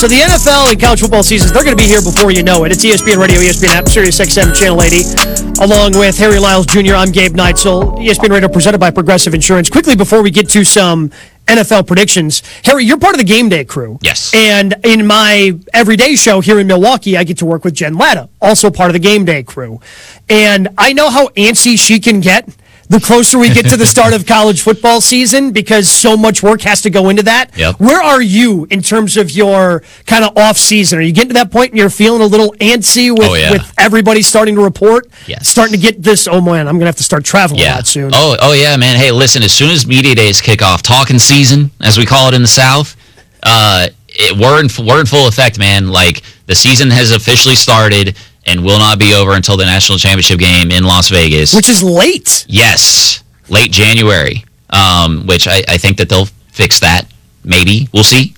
So the NFL and college football seasons, they're going to be here before you know it. It's ESPN Radio, ESPN app, Sirius XM, Channel 80. Along with Harry Lyles Jr., I'm Gabe Neitzel. ESPN Radio presented by Progressive Insurance. Quickly, before we get to some NFL predictions, Harry, you're part of the game day crew. Yes. And in my everyday show here in Milwaukee, I get to work with Jen Latta, also part of the game day crew. And I know how antsy she can get the closer we get to the start of college football season, because so much work has to go into that. Yep. Where are you in terms of your kind of off season? Are you getting to that point and you're feeling a little antsy with everybody starting to report? Yes. Starting to get this, oh man, I'm going to have to start traveling a lot soon. Oh yeah, man. Hey, listen, as soon as media days kick off, talking season, as we call it in the South, we're in full effect, man. Like, the season has officially started and will not be over until the national championship game in Las Vegas. Which is late. Yes, late January, which I think that they'll fix that. Maybe. We'll see.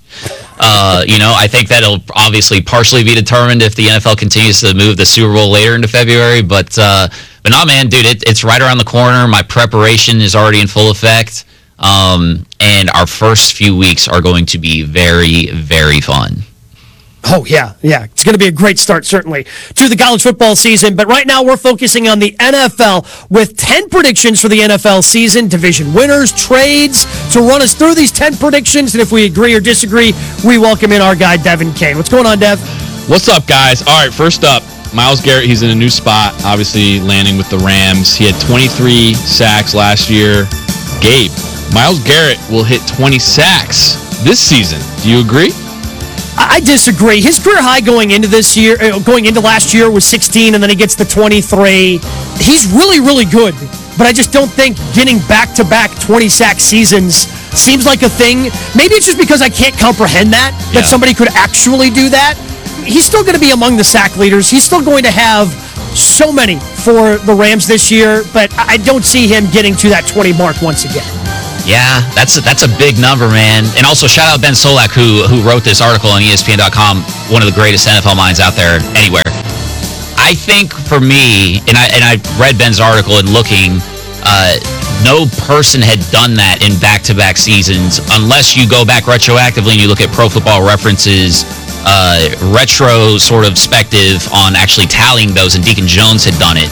I think that'll obviously partially be determined if the NFL continues to move the Super Bowl later into February. But no, man, dude, it's right around the corner. My preparation is already in full effect. And our first few weeks are going to be very, very fun. Oh, yeah. It's going to be a great start, certainly, to the college football season. But right now, we're focusing on the NFL with 10 predictions for the NFL season, division winners, trades, to run us through these 10 predictions. And if we agree or disagree, we welcome in our guy, Devin Kane. What's going on, Dev? What's up, guys? All right, first up, Myles Garrett. He's in a new spot, obviously landing with the Rams. He had 23 sacks last year. Gabe, Myles Garrett will hit 20 sacks this season. Do you agree? I disagree. His career high going into last year was 16, and then he gets the 23. He's really, really good, but I just don't think getting back-to-back 20-sack seasons seems like a thing. Maybe it's just because I can't comprehend that somebody could actually do that. He's still going to be among the sack leaders. He's still going to have so many for the Rams this year, but I don't see him getting to that 20 mark once again. Yeah, that's a big number, man. And also, shout out Ben Solak, who wrote this article on ESPN.com, one of the greatest NFL minds out there anywhere. I think for me, and I read Ben's article and looking, no person had done that in back-to-back seasons, unless you go back retroactively and you look at Pro Football Reference's retro sort of perspective on actually tallying those, and Deacon Jones had done it.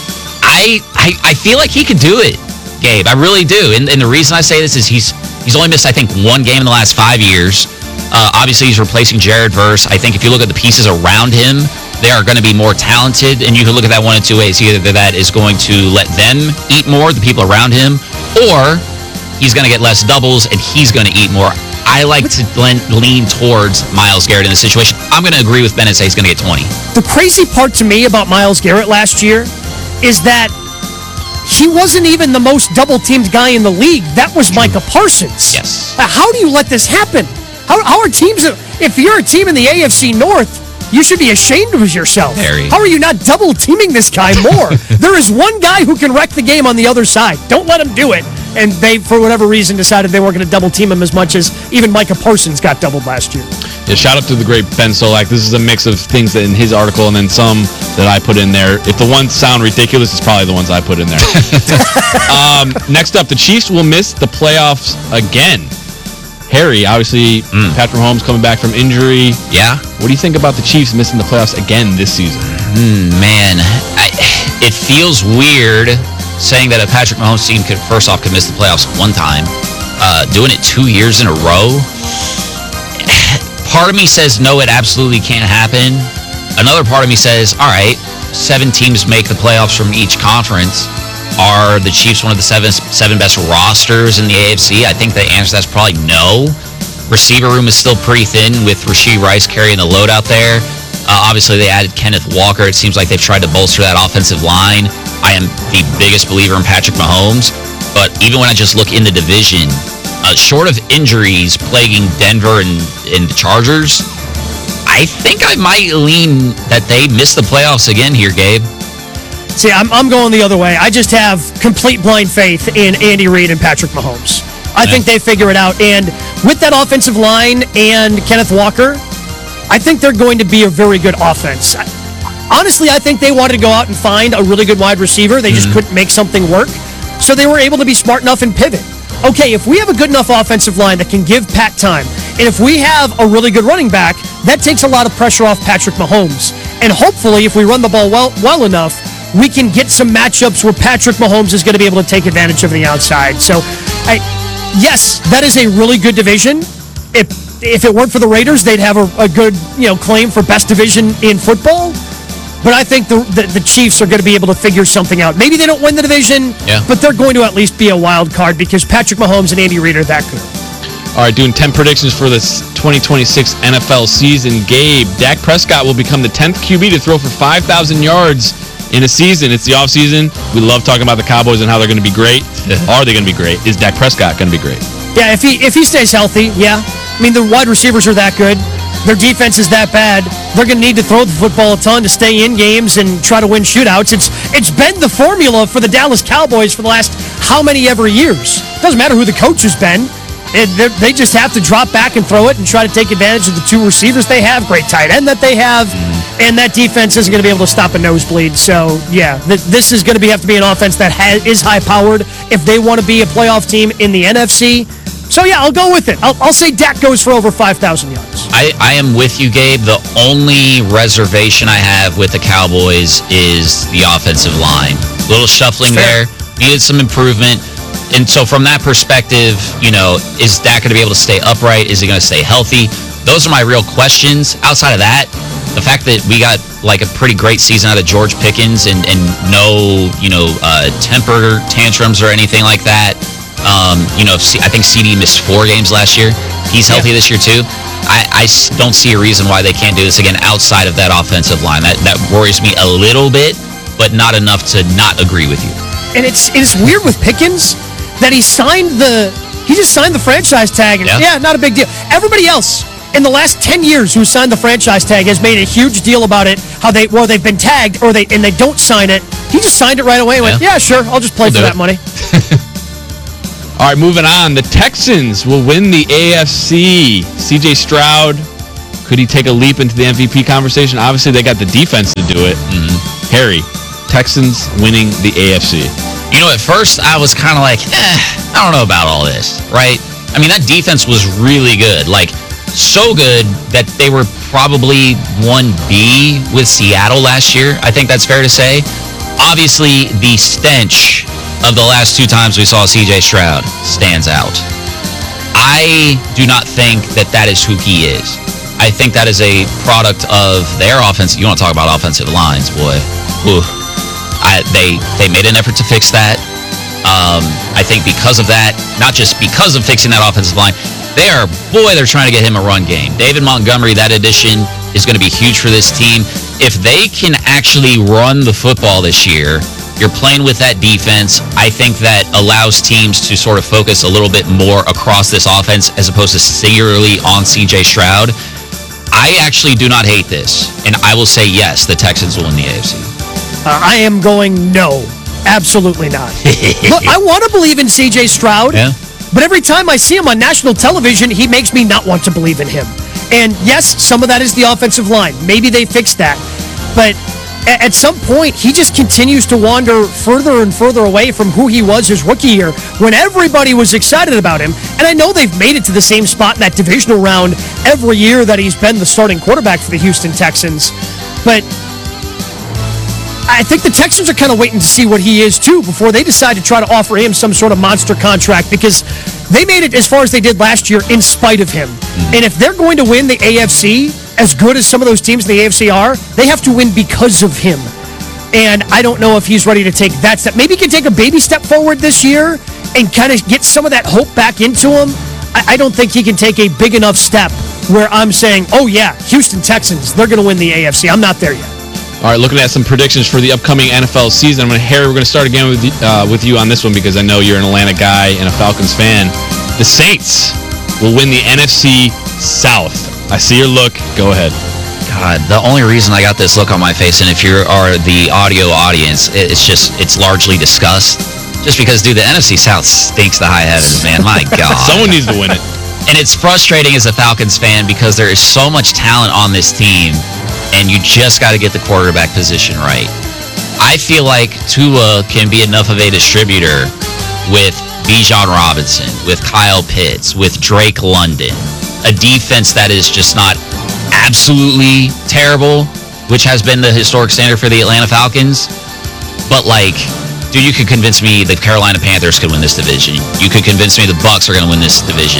I feel like he could do it, Gabe. I really do. And the reason I say this is he's only missed, I think, one game in the last 5 years. Obviously, he's replacing Jared Verse. I think if you look at the pieces around him, they are going to be more talented. And you can look at that one in two ways. Either that is going to let them eat more, the people around him, or he's going to get less doubles and he's going to eat more. I like to lean towards Myles Garrett in this situation. I'm going to agree with Ben and say he's going to get 20. The crazy part to me about Myles Garrett last year is that he wasn't even the most double-teamed guy in the league. That was Micah Parsons. Yes. How do you let this happen? How are teams... If you're a team in the AFC North, you should be ashamed of yourself. Harry. How are you not double-teaming this guy more? There is one guy who can wreck the game on the other side. Don't let him do it. And they, for whatever reason, decided they weren't going to double-team him as much as even Micah Parsons got doubled last year. Yeah, shout out to the great Ben Solak. This is a mix of things that in his article and then some that I put in there. If the ones sound ridiculous, it's probably the ones I put in there. Next up, the Chiefs will miss the playoffs again. Harry, obviously, Patrick Mahomes coming back from injury. Yeah. What do you think about the Chiefs missing the playoffs again this season? Man, it feels weird saying that a Patrick Mahomes team could miss the playoffs one time. Doing it 2 years in a row. Part of me says, no, it absolutely can't happen. Another part of me says, all right, 7 teams make the playoffs from each conference. Are the Chiefs one of the seven best rosters in the AFC? I think the answer to that's probably no. Receiver room is still pretty thin with Rashee Rice carrying the load out there. Obviously, they added Kenneth Walker. It seems like they've tried to bolster that offensive line. I am the biggest believer in Patrick Mahomes. But even when I just look in the division, short of injuries plaguing Denver and the Chargers, I think I might lean that they miss the playoffs again here, Gabe. See, I'm going the other way. I just have complete blind faith in Andy Reid and Patrick Mahomes. I think they figure it out. And with that offensive line and Kenneth Walker, I think they're going to be a very good offense. Honestly, I think they wanted to go out and find a really good wide receiver. They just couldn't make something work. So they were able to be smart enough and pivot. okay, if we have a good enough offensive line that can give Pat time, and if we have a really good running back, that takes a lot of pressure off Patrick Mahomes. And hopefully, if we run the ball well enough, we can get some matchups where Patrick Mahomes is going to be able to take advantage of the outside. So, yes, that is a really good division. If it weren't for the Raiders, they'd have a good claim for best division in football. But I think the Chiefs are going to be able to figure something out. Maybe they don't win the division, but they're going to at least be a wild card because Patrick Mahomes and Andy Reid are that good. All right, doing 10 predictions for this 2026 NFL season. Gabe, Dak Prescott will become the 10th QB to throw for 5,000 yards in a season. It's the offseason. We love talking about the Cowboys and how they're going to be great. Are they going to be great? Is Dak Prescott going to be great? Yeah, if he stays healthy, yeah. I mean, the wide receivers are that good. Their defense is that bad. They're going to need to throw the football a ton to stay in games and try to win shootouts. It's been the formula for the Dallas Cowboys for the last how many ever years. Doesn't matter who the coach has been. They just have to drop back and throw it and try to take advantage of the two receivers they have, great tight end that they have, and that defense isn't going to be able to stop a nosebleed. So, yeah, this is going to have to be an offense that is high-powered if they want to be a playoff team in the NFC. So, yeah, I'll go with it. I'll say Dak goes for over 5,000 yards. I am with you, Gabe. The only reservation I have with the Cowboys is the offensive line. A little shuffling there. Needed some improvement. And so from that perspective, is Dak going to be able to stay upright? Is he going to stay healthy? Those are my real questions. Outside of that, the fact that we got like a pretty great season out of George Pickens and no, temper tantrums or anything like that. I think CD missed 4 games last year. He's healthy this year too. I don't see a reason why they can't do this again outside of that offensive line. That worries me a little bit, but not enough to not agree with you. And it's weird with Pickens that he just signed the franchise tag. And not a big deal. Everybody else in the last 10 years who signed the franchise tag has made a huge deal about it, how they've been tagged and they don't sign it. He just signed it right away and went, sure, I'll just play for that money. All right, moving on. The Texans will win the AFC. CJ Stroud, could he take a leap into the MVP conversation? Obviously, they got the defense to do it. Harry, Texans winning the AFC. At first, I was kind of like, I don't know about all this, right? I mean, that defense was really good. Like, so good that they were probably 1B with Seattle last year. I think that's fair to say. Obviously, the stench of the last 2 times we saw CJ Stroud stands out. I do not think that is who he is. I think that is a product of their offense. You want to talk about offensive lines, boy. Ooh. They made an effort to fix that. I think because of that, not just because of fixing that offensive line, they're trying to get him a run game. David Montgomery, that addition is going to be huge for this team. If they can actually run the football this year, you're playing with that defense. I think that allows teams to sort of focus a little bit more across this offense as opposed to singularly on CJ Stroud. I actually do not hate this, and I will say yes, the Texans will win the AFC. I am going no. Absolutely not. Look, I want to believe in C.J. Stroud, but every time I see him on national television, he makes me not want to believe in him. And yes, some of that is the offensive line. Maybe they fixed that. But at some point, he just continues to wander further and further away from who he was his rookie year when everybody was excited about him. And I know they've made it to the same spot in that divisional round every year that he's been the starting quarterback for the Houston Texans. But I think the Texans are kind of waiting to see what he is, too, before they decide to try to offer him some sort of monster contract, because they made it as far as they did last year in spite of him. And if they're going to win the AFC, as good as some of those teams in the AFC are, they have to win because of him. And I don't know if he's ready to take that step. Maybe he can take a baby step forward this year and kind of get some of that hope back into him. I don't think he can take a big enough step where I'm saying, oh, yeah, Houston Texans, they're going to win the AFC. I'm not there yet. All right, looking at some predictions for the upcoming NFL season. Harry, we're going to start again with you on this one because I know you're an Atlanta guy and a Falcons fan. The Saints will win the NFC South. I see your look. Go ahead. God, the only reason I got this look on my face, and if you are the audio audience, it's largely disgust. Just because, dude, the NFC South stinks to high heavens, man. My God. Someone needs to win it. And it's frustrating as a Falcons fan because there is so much talent on this team, and you just got to get the quarterback position right. I feel like Tua can be enough of a distributor with Bijan Robinson, with Kyle Pitts, with Drake London, a defense that is just not absolutely terrible, which has been the historic standard for the Atlanta Falcons. But, like, dude, you could convince me the Carolina Panthers could win this division. You could convince me the Bucs are going to win this division.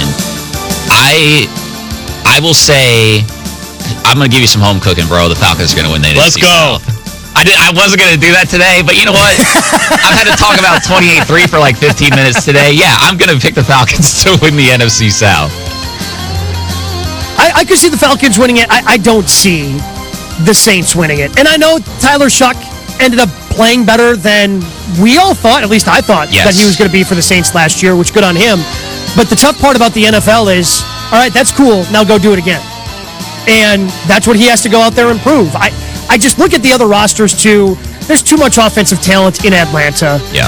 I will say, I'm going to give you some home cooking, bro. The Falcons are going to win the NFC South. I wasn't going to do that today, but you know what? I've had to talk about 28-3 for like 15 minutes today. Yeah, I'm going to pick the Falcons to win the NFC South. I could see the Falcons winning it. I don't see the Saints winning it. And I know Tyler Shuck ended up playing better than we all thought. At least I thought that he was going to be for the Saints last year, which good on him. But the tough part about the NFL is, all right, that's cool. Now go do it again. And that's what he has to go out there and prove. I just look at the other rosters, too. There's too much offensive talent in Atlanta. Yeah.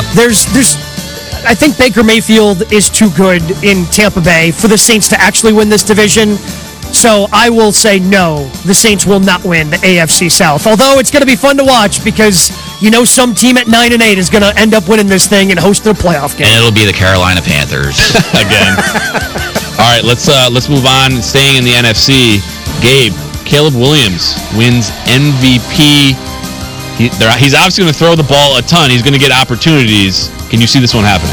I think Baker Mayfield is too good in Tampa Bay for the Saints to actually win this division. So I will say no, the Saints will not win the AFC South. Although it's going to be fun to watch because you know some team at 9-8 is going to end up winning this thing and host their playoff game. And it'll be the Carolina Panthers again. All right, let's move on. Staying in the NFC, Gabe, Caleb Williams wins MVP. He's obviously going to throw the ball a ton. He's going to get opportunities. Can you see this one happening?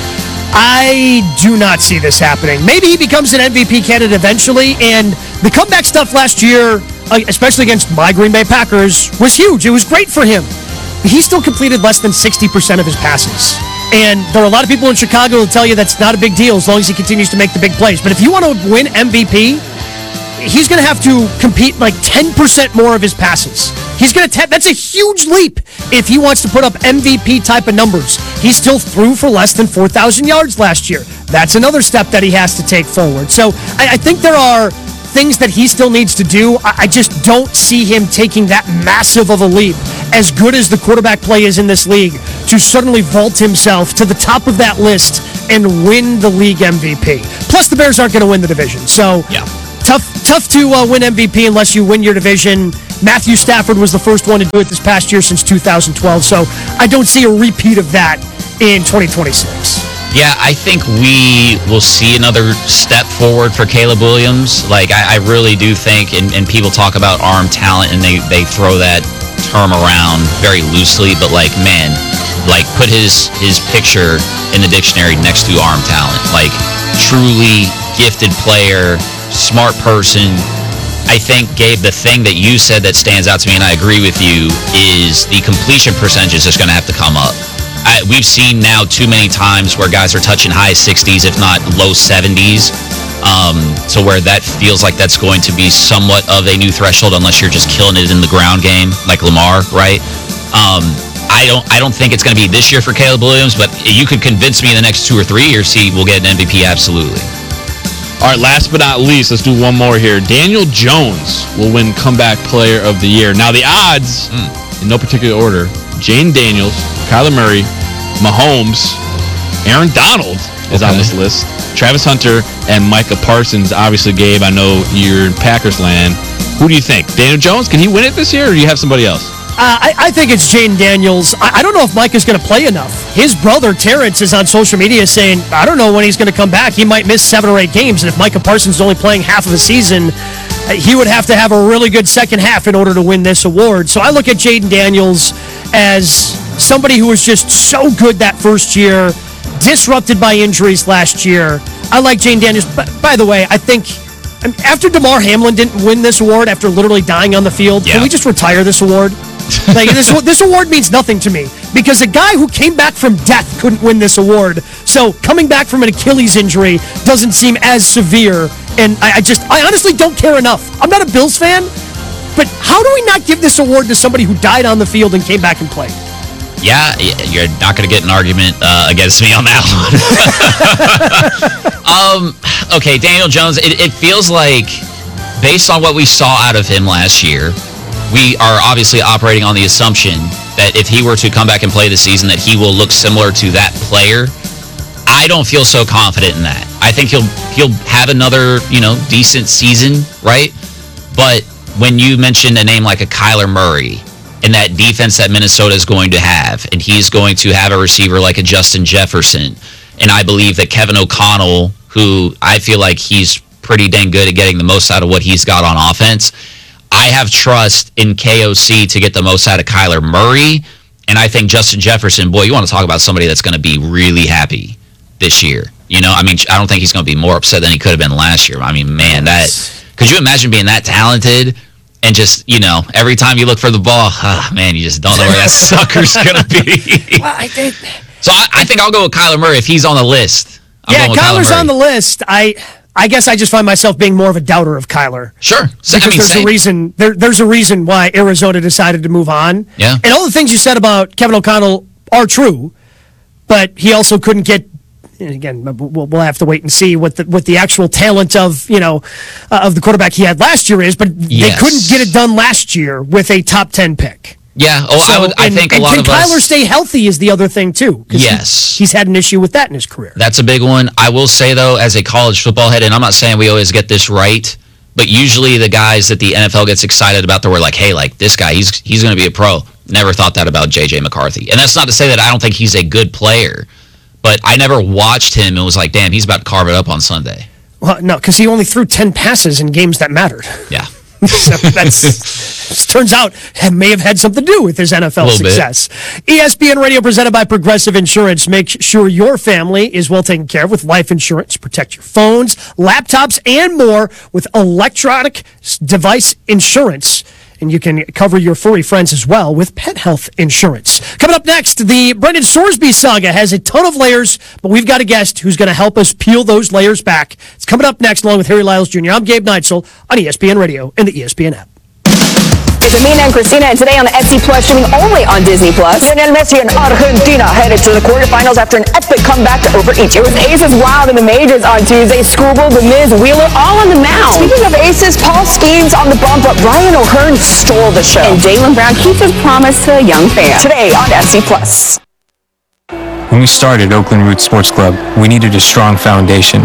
I do not see this happening. Maybe he becomes an MVP candidate eventually, and the comeback stuff last year, especially against my Green Bay Packers, was huge. It was great for him. He still completed less than 60% of his passes. And there are a lot of people in Chicago who tell you that's not a big deal as long as he continues to make the big plays. But if you want to win MVP, he's going to have to compete like 10% more of his passes. He's going to that's a huge leap if he wants to put up MVP type of numbers. He still threw for less than 4,000 yards last year. That's another step that he has to take forward. So I think there are things that he still needs to do. I just don't see him taking that massive of a leap, as good as the quarterback play is in this league, to suddenly vault himself to the top of that list and win the league MVP. Plus, the Bears aren't going to win the division. So yeah. Tough to win MVP unless you win your division. Matthew Stafford was the first one to do it this past year since 2012, so I don't see a repeat of that in 2026. Yeah, I think we will see another step forward for Caleb Williams. Like, I really do think, and people talk about arm talent, and they throw that term around very loosely, but like, man, like, put his picture in the dictionary next to arm talent. Like, truly gifted player, smart person. I think, Gabe, the thing that you said that stands out to me, and I agree with you, is the completion percentage is just going to have to come up. We've seen now too many times where guys are touching high 60s, if not low 70s, to where that feels like that's going to be somewhat of a new threshold unless you're just killing it in the ground game, like Lamar, right? I don't think it's going to be this year for Caleb Williams, but you could convince me in the next 2 or 3 years he will get an MVP, absolutely. All right, last but not least, let's do one more here. Daniel Jones will win Comeback Player of the Year. Now, the odds, in no particular order, Jane Daniels, Kyler Murray, Mahomes, Aaron Donald is on this list, Travis Hunter, and Micah Parsons. Obviously, Gabe, I know you're in Packers land. Who do you think? Daniel Jones, can he win it this year, or do you have somebody else? I think it's Jaden Daniels. I don't know if Micah's going to play enough. His brother, Terrence, is on social media saying, I don't know when he's going to come back. He might miss 7 or 8 games, and if Micah Parsons is only playing half of a season, he would have to have a really good second half in order to win this award. So I look at Jaden Daniels as somebody who was just so good that first year, disrupted by injuries last year. I like Jaden Daniels. By the way, I think after DeMar Hamlin didn't win this award after literally dying on the field, can we just retire this award? Like, this award means nothing to me because a guy who came back from death couldn't win this award. So coming back from an Achilles injury doesn't seem as severe, and I honestly don't care enough. I'm not a Bills fan, but how do we not give this award to somebody who died on the field and came back and played? Yeah, you're not going to get an argument against me on that one. Okay, Daniel Jones, it feels like, based on what we saw out of him last year, we are obviously operating on the assumption that if he were to come back and play this season, that he will look similar to that player. I don't feel so confident in that. I think he'll have another, decent season, right? But when you mention a name like a Kyler Murray and that defense that Minnesota is going to have, and he's going to have a receiver like a Justin Jefferson, and I believe that Kevin O'Connell, who I feel like he's pretty dang good at getting the most out of what he's got on offense, I have trust in KOC to get the most out of Kyler Murray. And I think Justin Jefferson, boy, you want to talk about somebody that's going to be really happy this year. I don't think he's going to be more upset than he could have been last year. I mean, man, could you imagine being that talented and just, every time you look for the ball, man, you just don't know where that sucker's going to be. Well, I think... So I think I'll go with Kyler Murray if he's on the list. Kyler's on the list. I guess I just find myself being more of a doubter of Kyler. Sure. Because there's a reason why Arizona decided to move on. Yeah. And all the things you said about Kevin O'Connell are true, but he also couldn't get, and again, we'll have to wait and see what the actual talent of the quarterback he had last year is, but they couldn't get it done last year with a top 10 pick. Yeah, I think a lot of us... Can Kyler stay healthy is the other thing, too. Yes. He's had an issue with that in his career. That's a big one. I will say, though, as a college football head, and I'm not saying we always get this right, but usually the guys that the NFL gets excited about, they're like, hey, like, this guy, he's going to be a pro. Never thought that about J.J. McCarthy. And that's not to say that I don't think he's a good player, but I never watched him and was like, damn, he's about to carve it up on Sunday. Well, no, because he only threw 10 passes in games that mattered. Yeah. So that's turns out may have had something to do with his NFL success. ESPN Radio presented by Progressive Insurance. Make sure your family is well taken care of with life insurance. Protect your phones, laptops, and more with electronic device insurance. And you can cover your furry friends as well with pet health insurance. Coming up next, the Brendan Sorsby saga has a ton of layers, but we've got a guest who's going to help us peel those layers back. It's coming up next along with Harry Lyles Jr. I'm Gabe Neitzel on ESPN Radio and the ESPN app. It's Amina and Christina, and today on the FC Plus, streaming only on Disney Plus. Lionel Messi and Argentina headed to the quarterfinals after an epic comeback to overeat. It was Aces Wild in the majors on Tuesday. Screwball, The Miz, Wheeler, all on the mound. Speaking of Aces, Paul Skeens on the bump, but Ryan O'Hearn stole the show. And Jaylen Brown keeps his promise to a young fan. Today on FC Plus. When we started Oakland Roots Sports Club, we needed a strong foundation.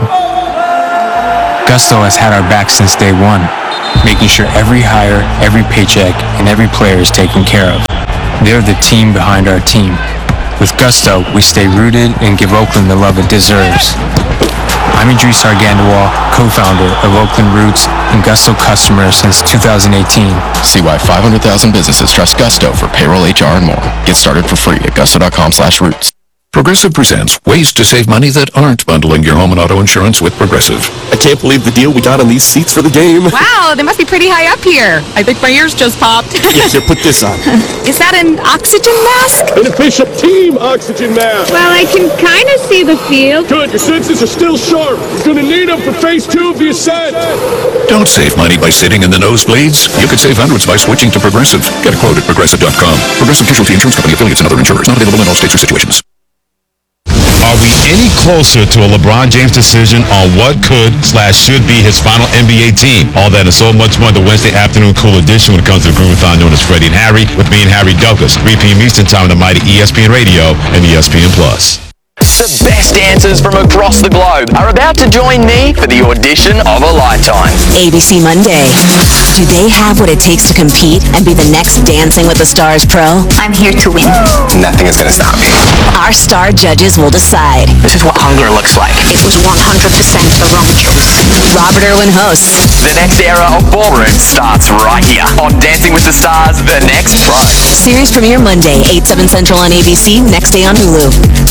Gusto has had our back since day one, making sure every hire, every paycheck, and every player is taken care of. They're the team behind our team. With Gusto, we stay rooted and give Oakland the love it deserves. I'm Idris Argandawal, co-founder of Oakland Roots and Gusto customer since 2018. See why 500,000 businesses trust Gusto for payroll, HR, and more. Get started for free at gusto.com/roots. Progressive presents ways to save money that aren't bundling your home and auto insurance with Progressive. I can't believe the deal we got on these seats for the game. Wow, they must be pretty high up here. I think my ears just popped. Here, put this on. Is that an oxygen mask? An official team oxygen mask. Well, I can kind of see the field. Good, your senses are still sharp. You're going to need them for phase 2 of the ascent. Don't save money by sitting in the nosebleeds. You could save hundreds by switching to Progressive. Get a quote at Progressive.com. Progressive Casualty Insurance Company, affiliates, and other insurers. Not available in all states or situations. Are we any closer to a LeBron James decision on what could/should be his final NBA team? All that and so much more the Wednesday afternoon cool edition when it comes to the Groovathon known as Freddie and Harry with me and Harry Douglas. 3 p.m. Eastern time on the mighty ESPN Radio and ESPN Plus. The best dancers from across the globe are about to join me for the audition of a lifetime. ABC Monday. Do they have what it takes to compete and be the next Dancing with the Stars pro? I'm here to win. Nothing is going to stop me. Our star judges will decide. This is what hunger looks like. It was 100% the wrong choice. Robert Irwin hosts. The next era of ballroom starts right here on Dancing with the Stars, The Next Pro. Series premiere Monday, 8/7 Central on ABC, next day on Hulu.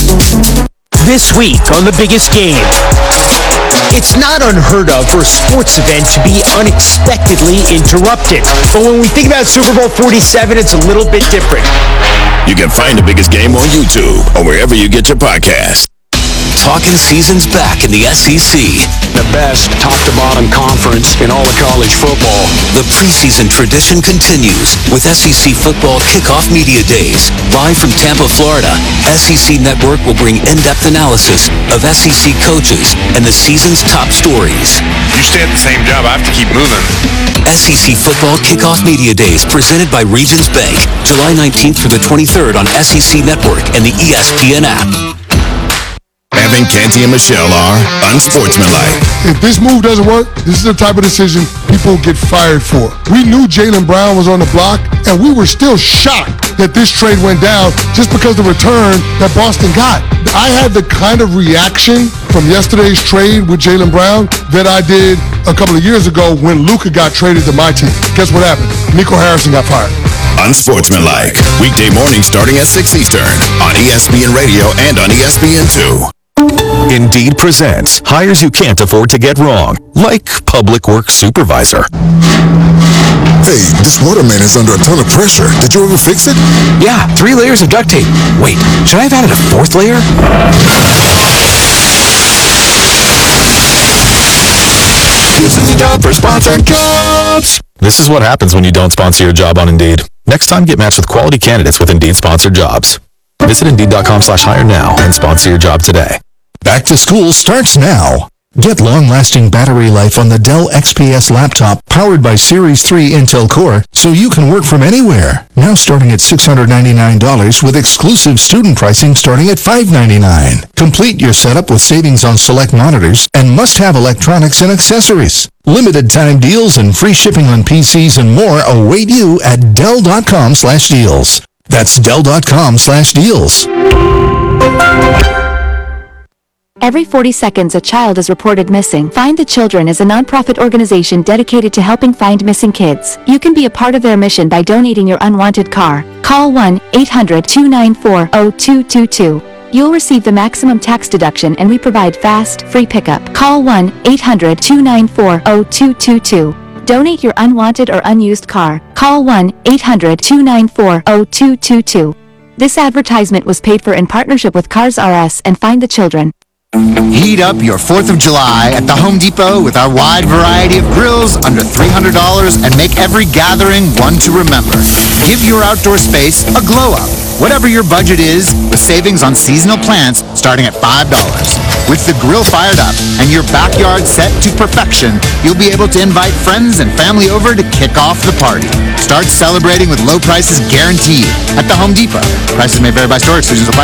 This week on The Biggest Game. It's not unheard of for a sports event to be unexpectedly interrupted. But when we think about Super Bowl 47, it's a little bit different. You can find The Biggest Game on YouTube or wherever you get your podcasts. Talking seasons back in the SEC. The best top-to-bottom conference in all of college football. The preseason tradition continues with SEC Football Kickoff Media Days. Live from Tampa, Florida, SEC Network will bring in-depth analysis of SEC coaches and the season's top stories. You stay at the same job, I have to keep moving. SEC Football Kickoff Media Days presented by Regions Bank. July 19th through the 23rd on SEC Network and the ESPN app. Evan, Canty, and Michelle are unsportsmanlike. If this move doesn't work, this is the type of decision people get fired for. We knew Jaylen Brown was on the block, and we were still shocked that this trade went down just because the return that Boston got. I had the kind of reaction from yesterday's trade with Jaylen Brown that I did a couple of years ago when Luka got traded to my team. Guess what happened? Nico Harrison got fired. Unsportsmanlike. Weekday mornings starting at 6 Eastern on ESPN Radio and on ESPN2. Indeed presents hires you can't afford to get wrong, like public works supervisor. Hey, this waterman is under a ton of pressure. Did you ever fix it? Yeah, 3 layers of duct tape. Wait, should I have added a 4th layer? This is the job for sponsored jobs. This is what happens when you don't sponsor your job on Indeed. Next time, get matched with quality candidates with Indeed sponsored jobs. Visit Indeed.com/hire now and sponsor your job today. Back to school starts now. Get long-lasting battery life on the Dell XPS laptop powered by Series 3 Intel Core so you can work from anywhere. Now starting at $699 with exclusive student pricing starting at $599. Complete your setup with savings on select monitors and must-have electronics and accessories. Limited time deals and free shipping on PCs and more await you at Dell.com/deals. That's Dell.com/deals. Every 40 seconds, a child is reported missing. Find the Children is a nonprofit organization dedicated to helping find missing kids. You can be a part of their mission by donating your unwanted car. Call 1-800-294-0222. You'll receive the maximum tax deduction and we provide fast, free pickup. Call 1-800-294-0222. Donate your unwanted or unused car. Call 1-800-294-0222. This advertisement was paid for in partnership with Cars R Us and Find the Children. Heat up your 4th of July at the Home Depot with our wide variety of grills under $300 and make every gathering one to remember. Give your outdoor space a glow up. Whatever your budget is, with savings on seasonal plants starting at $5. With the grill fired up and your backyard set to perfection, you'll be able to invite friends and family over to kick off the party. Start celebrating with low prices guaranteed at the Home Depot. Prices may vary by store. Exclusions apply.